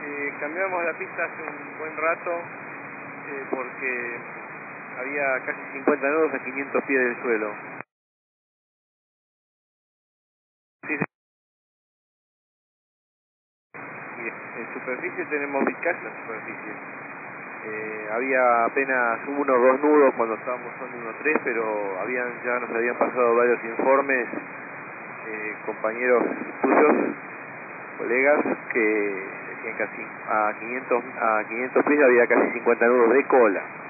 Cambiamos la pista hace un buen rato porque había casi 50 nudos a 500 pies del suelo. Sí, sí. En superficie tenemos casi la superficie. Había apenas uno o dos nudos cuando estábamos usando 1.3, pero ya nos habían pasado varios informes, compañeros tuyos, colegas, que decían que a 500 pies había casi 50 nudos de cola.